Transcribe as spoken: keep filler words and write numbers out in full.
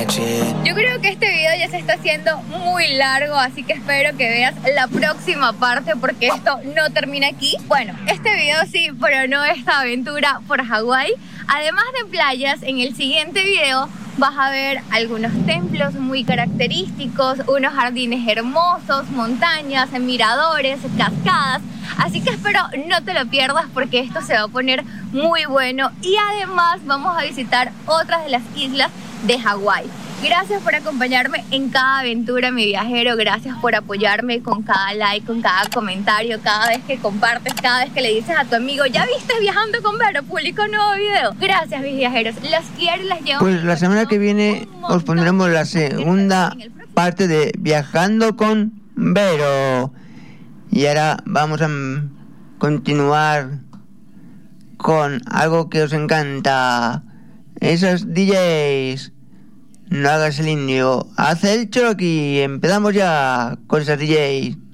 Yo creo que este video ya se está haciendo muy largo, así que espero que veas la próxima parte porque esto no termina aquí. Bueno, este video sí, pero no esta aventura por Hawái. Además de playas, en el siguiente video vas a ver algunos templos muy característicos, unos jardines hermosos, montañas, miradores, cascadas. Así que espero no te lo pierdas porque esto se va a poner muy bueno. Y además vamos a visitar otras de las islas de Hawái. Gracias por acompañarme en cada aventura, mi viajero. Gracias por apoyarme con cada like, con cada comentario, cada vez que compartes, cada vez que le dices a tu amigo, ¿ya viste Viajando con Vero? Publicó un nuevo video. Gracias, mis viajeros. Los quiero y las llevo. Pues la semana que viene os pondremos la segunda parte de Viajando con Vero. Y ahora vamos a continuar con algo que os encanta. Esos D Js. No hagas el indio, haz el Cherokee. Empezamos ya con esos D Js.